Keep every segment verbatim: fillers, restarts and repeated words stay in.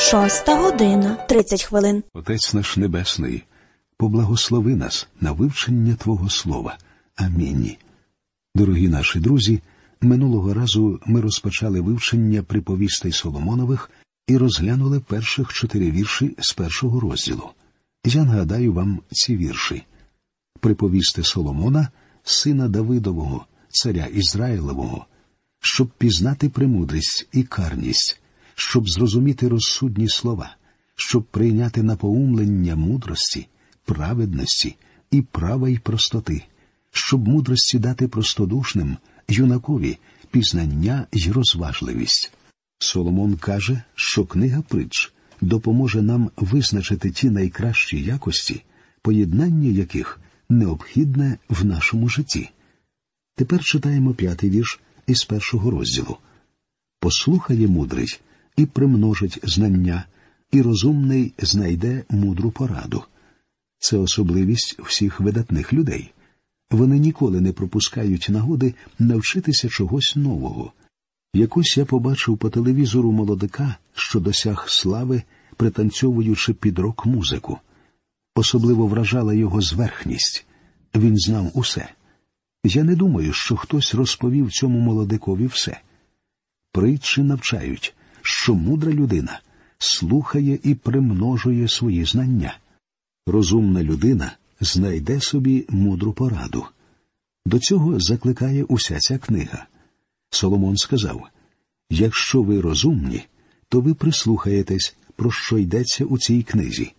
Шоста година, тридцять хвилин. Отець наш Небесний, поблагослови нас на вивчення Твого Слова. Амінь. Дорогі наші друзі, минулого разу ми розпочали вивчення приповістей Соломонових і розглянули перших чотири вірші з першого розділу. Я нагадаю вам ці вірші. Приповісти Соломона, сина Давидового, царя Ізраїлевого, щоб пізнати премудрість і карність, щоб зрозуміти розсудні слова, щоб прийняти напоумлення мудрості, праведності і права й простоти, щоб мудрості дати простодушним, юнакові, пізнання й розважливість. Соломон каже, що книга притч допоможе нам визначити ті найкращі якості, поєднання яких необхідне в нашому житті. Тепер читаємо п'ятий вірш із першого розділу. «Послухає мудрий і примножить знання, і розумний знайде мудру пораду». Це особливість всіх видатних людей. Вони ніколи не пропускають нагоди навчитися чогось нового. Якось я побачив по телевізору молодика, що досяг слави, пританцьовуючи під рок-музику. Особливо вражала його зверхність. Він знав усе. Я не думаю, що хтось розповів цьому молодикові все. Притчі навчають, що мудра людина слухає і примножує свої знання. Розумна людина знайде собі мудру пораду. До цього закликає уся ця книга. Соломон сказав, «Якщо ви розумні, то ви прислухаєтесь, про що йдеться у цій книзі».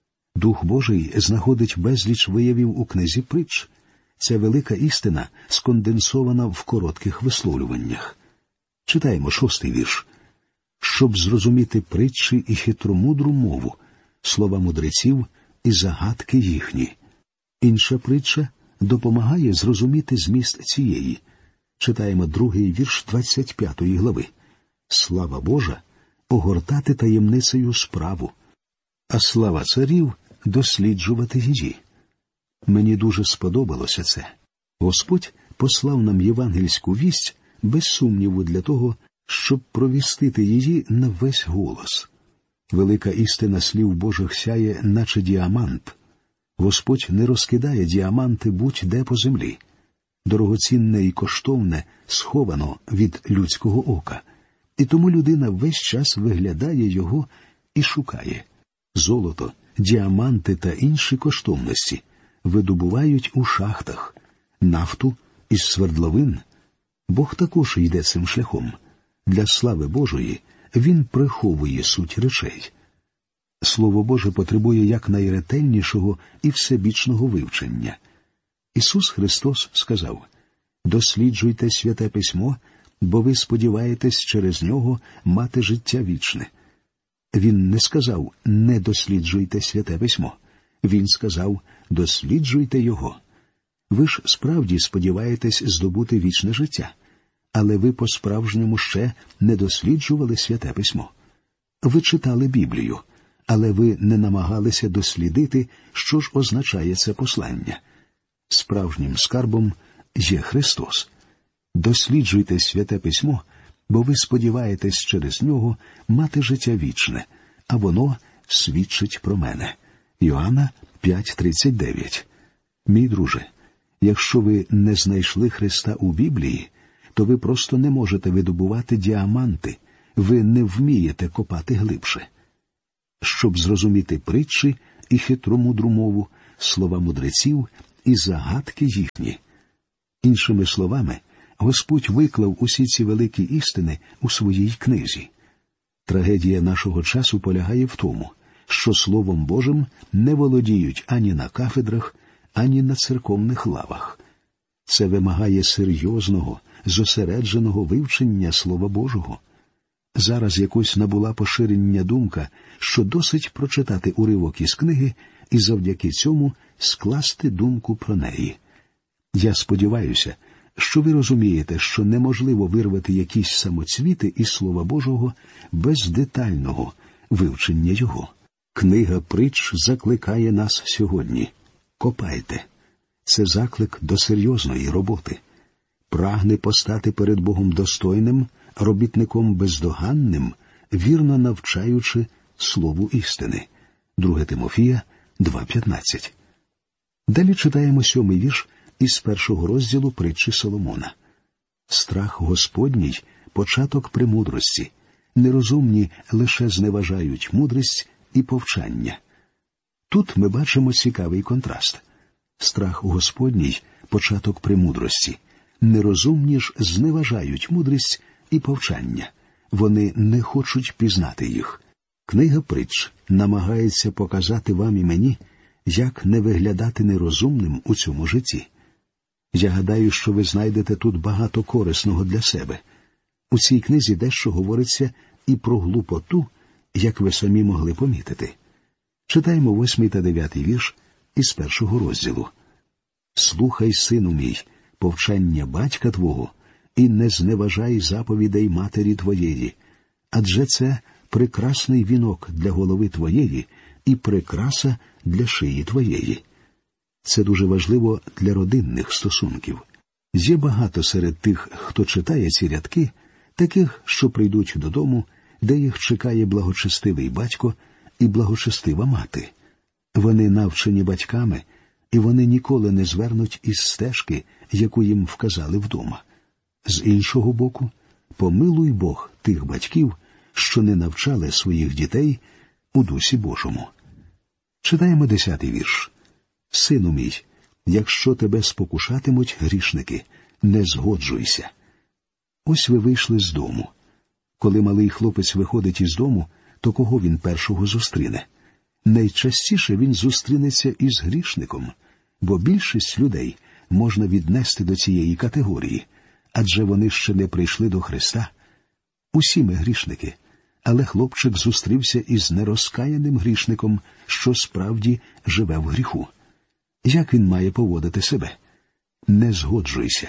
Дух Божий знаходить безліч виявів у книзі притч. Ця велика істина сконденсована в коротких висловлюваннях. Читаємо шостий вірш. «Щоб зрозуміти притчі і хитромудру мову, слова мудреців і загадки їхні». Інша притча допомагає зрозуміти зміст цієї. Читаємо другий вірш двадцять п'ятої глави. «Слава Божа – огортати таємницею справу, а слава царів – досліджувати її». Мені дуже сподобалося це. Господь послав нам євангельську вість без сумніву для того, щоб провістити її на весь голос. Велика істина слів Божих сяє, наче діамант. Господь не розкидає діаманти будь-де по землі. Дорогоцінне і коштовне сховано від людського ока, і тому людина весь час виглядає його і шукає. Золото, діаманти та інші коштовності видобувають у шахтах, нафту із свердловин. Бог також йде цим шляхом. Для слави Божої Він приховує суть речей. Слово Боже потребує якнайретельнішого і всебічного вивчення. Ісус Христос сказав, «Досліджуйте Святе Письмо, бо ви сподіваєтесь через нього мати життя вічне». Він не сказав «не досліджуйте Святе Письмо». Він сказав «досліджуйте його». Ви ж справді сподіваєтесь здобути вічне життя, але ви по-справжньому ще не досліджували Святе Письмо. Ви читали Біблію, але ви не намагалися дослідити, що ж означає це послання. Справжнім скарбом є Христос. Досліджуйте Святе Письмо, бо ви сподіваєтесь через нього мати життя вічне, а воно свідчить про мене. Йоанна п'ять тридцять дев'ять. Мій друже, якщо ви не знайшли Христа у Біблії, то ви просто не можете видобувати діаманти, ви не вмієте копати глибше. Щоб зрозуміти притчі і хитромудру мову, слова мудреців і загадки їхні. Іншими словами, Господь виклав усі ці великі істини у своїй книзі. Трагедія нашого часу полягає в тому, що Словом Божим не володіють ані на кафедрах, ані на церковних лавах. Це вимагає серйозного, зосередженого вивчення Слова Божого. Зараз якось набула поширення думка, що досить прочитати уривок із книги і завдяки цьому скласти думку про неї. Я сподіваюся, що ви розумієте, що неможливо вирвати якісь самоцвіти із Слова Божого без детального вивчення його. Книга притч закликає нас сьогодні. Копайте. Це заклик до серйозної роботи. Прагни постати перед Богом достойним, робітником бездоганним, вірно навчаючи слову істини. Друге Тимофія два п'ятнадцять. Далі читаємо сьомий вірш із першого розділу притчі Соломона. «Страх Господній – початок премудрості. Нерозумні лише зневажають мудрість і повчання». Тут ми бачимо цікавий контраст. Страх Господній – початок премудрості. Нерозумні ж зневажають мудрість і повчання. Вони не хочуть пізнати їх. Книга притч намагається показати вам і мені, як не виглядати нерозумним у цьому житті. Я гадаю, що ви знайдете тут багато корисного для себе. У цій книзі дещо говориться і про глупоту, як ви самі могли помітити. Читаємо восьмий та дев'ятий вірш із першого розділу. «Слухай, сину мій, повчання батька твого, і не зневажай заповідей матері твоєї, адже це прекрасний вінок для голови твоєї і прикраса для шиї твоєї». Це дуже важливо для родинних стосунків. Є багато серед тих, хто читає ці рядки, таких, що прийдуть додому, де їх чекає благочестивий батько і благочестива мати. Вони навчені батьками, і вони ніколи не звернуть із стежки, яку їм вказали вдома. З іншого боку, помилуй Бог тих батьків, що не навчали своїх дітей у Дусі Божому. Читаємо десятий вірш. «Сину мій, якщо тебе спокушатимуть грішники, не згоджуйся». Ось ви вийшли з дому. Коли малий хлопець виходить із дому, то кого він першого зустріне? Найчастіше він зустрінеться із грішником, бо більшість людей можна віднести до цієї категорії, адже вони ще не прийшли до Христа. Усі ми грішники, але хлопчик зустрівся із нерозкаяним грішником, що справді живе в гріху. Як він має поводити себе? Не згоджуйся.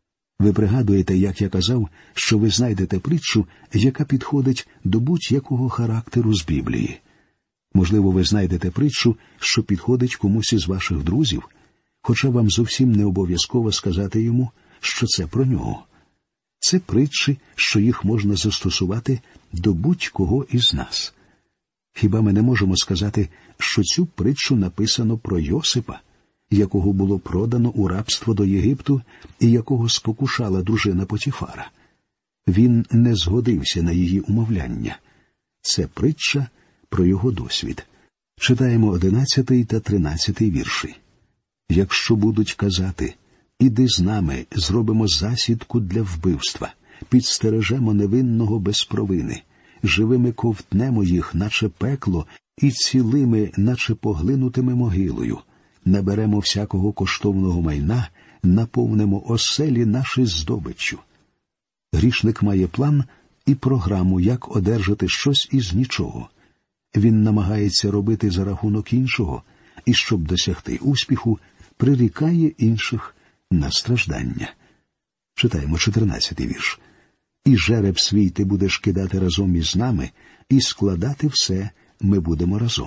Ви пригадуєте, як я казав, що ви знайдете притчу, яка підходить до будь-якого характеру з Біблії. Можливо, ви знайдете притчу, що підходить комусь із ваших друзів, хоча вам зовсім не обов'язково сказати йому, що це про нього. Це притчі, що їх можна застосувати до будь-кого із нас. Хіба ми не можемо сказати, що цю притчу написано про Йосипа, якого було продано у рабство до Єгипту і якого спокушала дружина Потіфара? Він не згодився на її умовляння. Це притча про його досвід. Читаємо одинадцятий та тринадцятий вірші. «Якщо будуть казати, іди з нами, зробимо засідку для вбивства, підстережемо невинного без провини, живими ковтнемо їх, наче пекло, і цілими, наче поглинутими могилою, наберемо всякого коштовного майна, наповнимо оселі наші здобиччю». Грішник має план і програму, як одержати щось із нічого. Він намагається робити за рахунок іншого, і щоб досягти успіху, прирікає інших на страждання. Читаємо чотирнадцятий вірш. «І жереб свій ти будеш кидати разом із нами, і складати все ми будемо разом».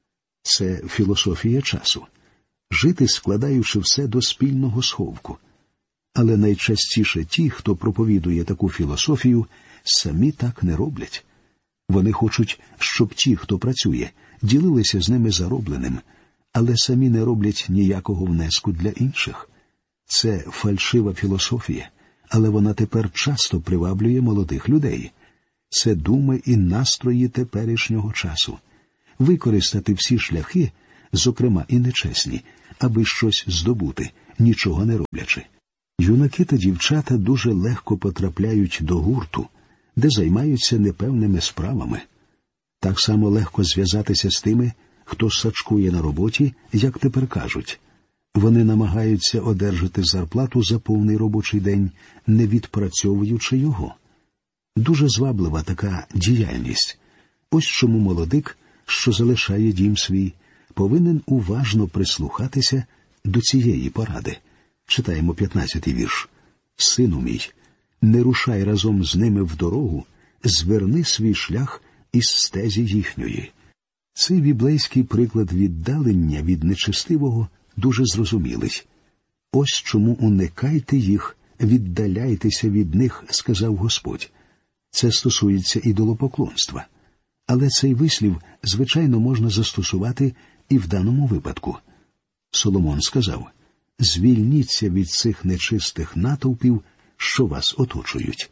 Це філософія часу. Жити, складаючи все до спільного сховку. Але найчастіше ті, хто проповідує таку філософію, самі так не роблять. Вони хочуть, щоб ті, хто працює, ділилися з ними заробленим, але самі не роблять ніякого внеску для інших. Це фальшива філософія, але вона тепер часто приваблює молодих людей. Це думи і настрої теперішнього часу. Використати всі шляхи, зокрема і нечесні, аби щось здобути, нічого не роблячи. Юнаки та дівчата дуже легко потрапляють до гурту, де займаються непевними справами. Так само легко зв'язатися з тими, хто сачкує на роботі, як тепер кажуть. Вони намагаються одержати зарплату за повний робочий день, не відпрацьовуючи його. Дуже зваблива така діяльність. Ось чому молодик, що залишає дім свій, повинен уважно прислухатися до цієї поради. Читаємо п'ятнадцятий вірш. «Сину мій, не рушай разом з ними в дорогу, зверни свій шлях із стезі їхньої». Цей біблейський приклад віддалення від нечестивого дуже зрозумілий. «Ось чому уникайте їх, віддаляйтеся від них», – сказав Господь. Це стосується ідолопоклонства. Але цей вислів, звичайно, можна застосувати і в даному випадку. Соломон сказав: «Звільніться від цих нечистих натовпів, що вас оточують».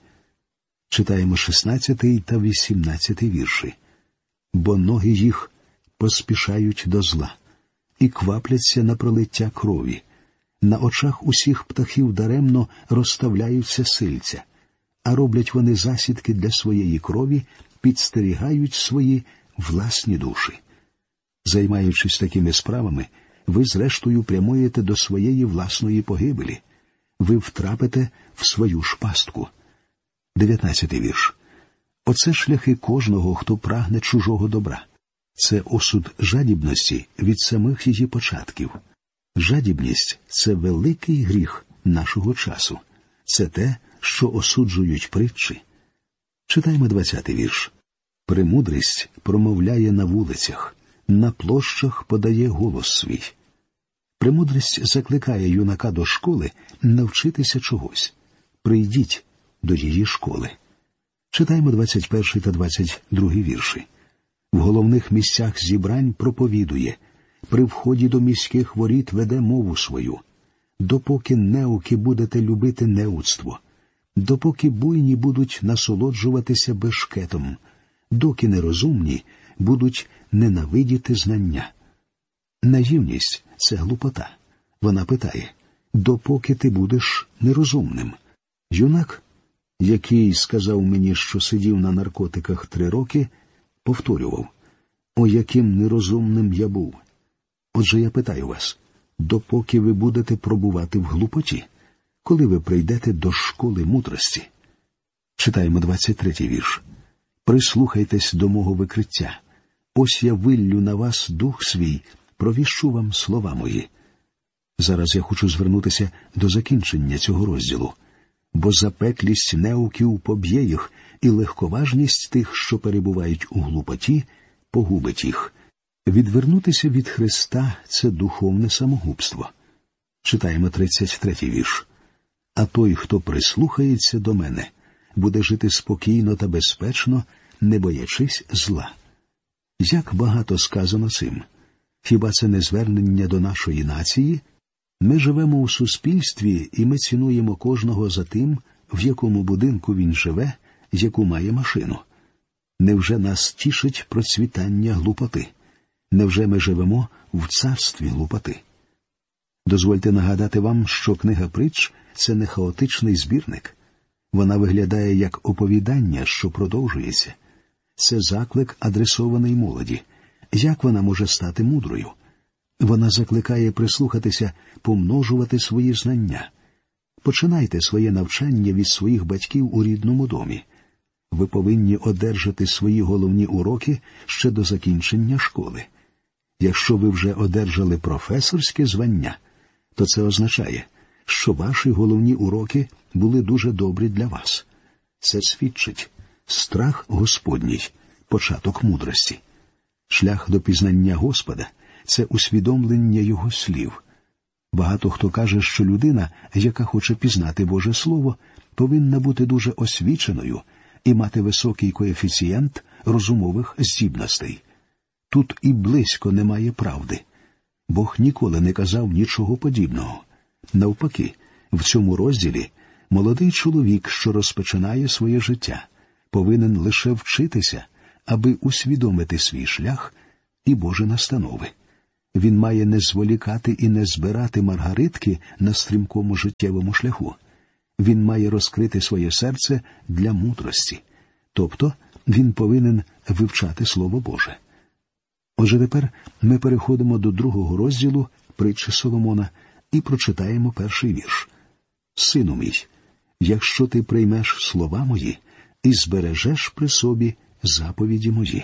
Читаємо шістнадцятий та вісімнадцятий вірші. «Бо ноги їх поспішають до зла, і квапляться на пролиття крові. На очах усіх птахів даремно розставляються сильця, а роблять вони засідки для своєї крові, підстерігають свої власні душі». Займаючись такими справами, ви зрештою прямуєте до своєї власної погибелі. Ви втрапите в свою ж пастку. дев'ятнадцятий вірш. «Оце шляхи кожного, хто прагне чужого добра. Це осуд жадібності від самих її початків». Жадібність – це великий гріх нашого часу. Це те, що осуджують притчі. Читаємо двадцятий вірш. «Премудрість промовляє на вулицях, на площах подає голос свій». Премудрість закликає юнака до школи навчитися чогось. Прийдіть до її школи. Читаємо двадцять перший та двадцять другий вірші. «В головних місцях зібрань проповідує, при вході до міських воріт веде мову свою. Допоки неуки будете любити неудство, допоки буйні будуть насолоджуватися бешкетом, доки нерозумні будуть ненавидіти знання». Наївність – це глупота. Вона питає: «Допоки ти будеш нерозумним?» Юнак, який сказав мені, що сидів на наркотиках три роки, повторював: «О, яким нерозумним я був!» Отже, я питаю вас, допоки ви будете пробувати в глупоті, коли ви прийдете до школи мудрості? Читаємо двадцять третій вірш. «Прислухайтесь до мого викриття. Ось я виллю на вас дух свій, провіщу вам слова мої». Зараз я хочу звернутися до закінчення цього розділу. «Бо запеклість неуків поб'є їх, і легковажність тих, що перебувають у глупоті, погубить їх». Відвернутися від Христа – це духовне самогубство. Читаємо тридцять третій вірш. «А той, хто прислухається до мене, буде жити спокійно та безпечно, не боячись зла». Як багато сказано цим. Хіба це не звернення до нашої нації? Ми живемо у суспільстві, і ми цінуємо кожного за тим, в якому будинку він живе, яку має машину. Невже нас тішить процвітання глупоти? Невже ми живемо в царстві глупоти? Дозвольте нагадати вам, що книга притч – це не хаотичний збірник. Вона виглядає як оповідання, що продовжується. Це заклик, адресований молоді. Як вона може стати мудрою? Вона закликає прислухатися, помножувати свої знання. Починайте своє навчання від своїх батьків у рідному домі. Ви повинні одержати свої головні уроки ще до закінчення школи. Якщо ви вже одержали професорське звання, то це означає, що ваші головні уроки були дуже добрі для вас. Це свідчить: страх Господній – початок мудрості. Шлях до пізнання Господа – це усвідомлення Його слів. Багато хто каже, що людина, яка хоче пізнати Боже Слово, повинна бути дуже освіченою і мати високий коефіцієнт розумових здібностей. Тут і близько немає правди. Бог ніколи не казав нічого подібного. Навпаки, в цьому розділі молодий чоловік, що розпочинає своє життя, повинен лише вчитися, аби усвідомити свій шлях і Божі настанови. Він має не зволікати і не збирати маргаритки на стрімкому життєвому шляху. Він має розкрити своє серце для мудрості. Тобто він повинен вивчати Слово Боже. Отже, тепер ми переходимо до другого розділу притчі Соломона і прочитаємо перший вірш. «Сину мій, якщо ти приймеш слова мої і збережеш при собі заповіді мої».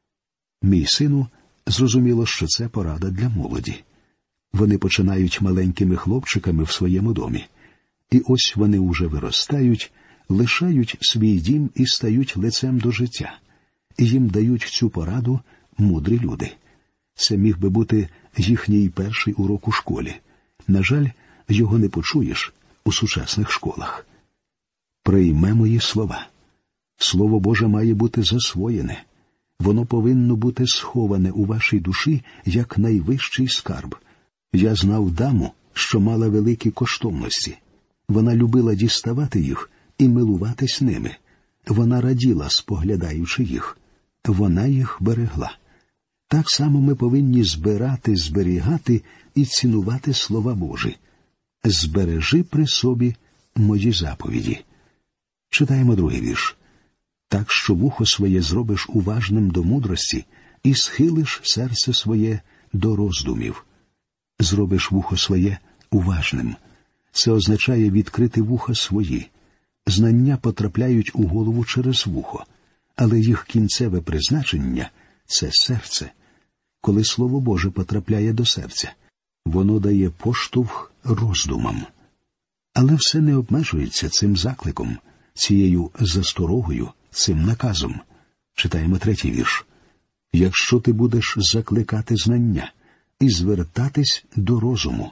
Мій сину, зрозуміло, що це порада для молоді. Вони починають маленькими хлопчиками в своєму домі. І ось вони уже виростають, лишають свій дім і стають лицем до життя. І їм дають цю пораду мудрі люди. Це міг би бути їхній перший урок у школі. На жаль, його не почуєш у сучасних школах. «Прийме мої слова». Слово Боже має бути засвоєне. Воно повинно бути сховане у вашій душі як найвищий скарб. Я знав даму, що мала великі коштовності. Вона любила діставати їх і милуватись ними. Вона раділа, споглядаючи їх. Вона їх берегла. Так само ми повинні збирати, зберігати і цінувати слова Божі. «Збережи при собі мої заповіді». Читаємо другий вірш. «Так що вухо своє зробиш уважним до мудрості і схилиш серце своє до роздумів». Зробиш вухо своє уважним. Це означає відкрити вуха свої. Знання потрапляють у голову через вухо, але їх кінцеве призначення – це серце. Коли Слово Боже потрапляє до серця, воно дає поштовх роздумам. Але все не обмежується цим закликом, цією засторогою, цим наказом. Читаємо третій вірш. «Якщо ти будеш закликати знання і звертатись до розуму».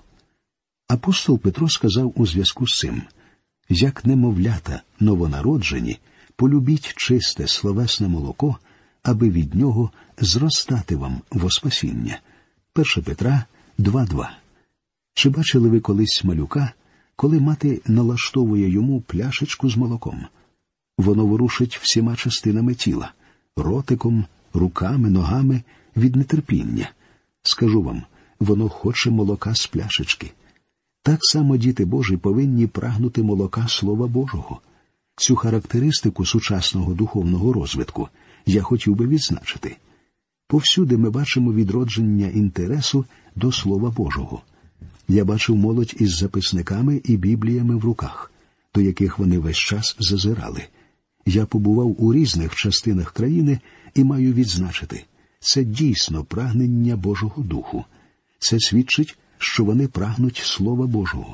Апостол Петро сказав у зв'язку з цим: «Як немовлята новонароджені, полюбіть чисте словесне молоко, аби від нього зростати вам во спасіння». перше Петра два два. Чи бачили ви колись малюка, коли мати налаштовує йому пляшечку з молоком? Воно ворушить всіма частинами тіла – ротиком, руками, ногами від нетерпіння. Скажу вам, воно хоче молока з пляшечки. Так само діти Божі повинні прагнути молока Слова Божого. Цю характеристику сучасного духовного розвитку я хотів би відзначити. Повсюди ми бачимо відродження інтересу до Слова Божого. Я бачив молодь із записниками і бібліями в руках, до яких вони весь час зазирали. Я побував у різних частинах країни і маю відзначити – це дійсно прагнення Божого Духу. Це свідчить, що вони прагнуть Слова Божого.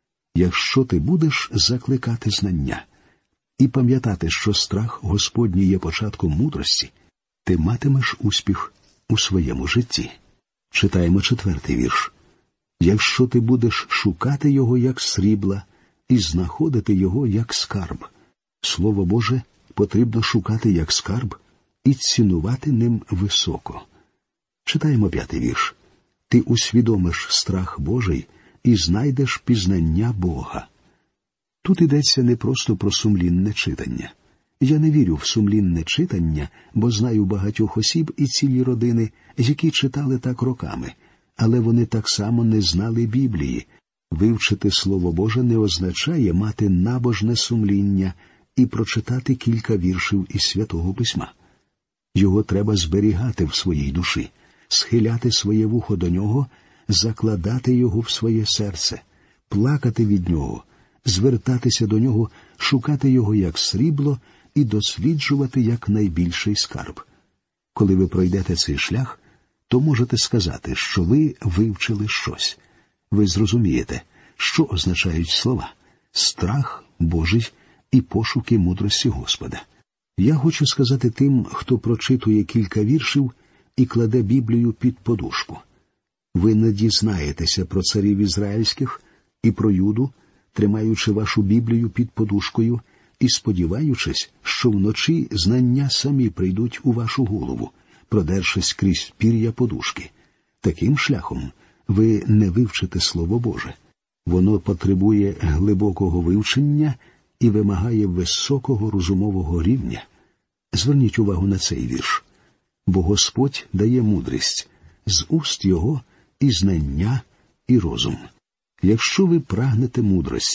Якщо ти будеш закликати знання і пам'ятати, що страх Господній є початком мудрості, ти матимеш успіх у своєму житті. Читаємо четвертий вірш. «Якщо ти будеш шукати його, як срібла, і знаходити його, як скарб». Слово Боже потрібно шукати як скарб і цінувати ним високо. Читаємо п'ятий вірш. «Ти усвідомиш страх Божий і знайдеш пізнання Бога». Тут йдеться не просто про сумлінне читання. Я не вірю в сумлінне читання, бо знаю багатьох осіб і цілі родини, які читали так роками, але вони так само не знали Біблії. Вивчити Слово Боже не означає мати набожне сумління і прочитати кілька віршів із Святого Письма. Його треба зберігати в своїй душі, схиляти своє вухо до нього, закладати його в своє серце, плакати від нього, звертатися до нього, шукати його як срібло і досліджувати як найбільший скарб. Коли ви пройдете цей шлях, то можете сказати, що ви вивчили щось. Ви зрозумієте, що означають слова «страх Божий» і «пошуки мудрості Господа». Я хочу сказати тим, хто прочитує кілька віршів і кладе Біблію під подушку. Ви не дізнаєтеся про царів ізраїльських і про Юду, тримаючи вашу Біблію під подушкою і сподіваючись, що вночі знання самі прийдуть у вашу голову, продершись крізь пір'я подушки. Таким шляхом ви не вивчите Слово Боже. Воно потребує глибокого вивчення і вимагає високого розумового рівня. Зверніть увагу на цей вірш. «Бо Господь дає мудрість, з уст Його і знання, і розум». Якщо ви прагнете мудрості,